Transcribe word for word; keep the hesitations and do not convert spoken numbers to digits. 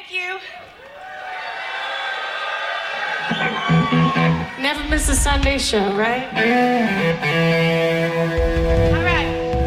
you. Never miss a Sunday show, right? All right.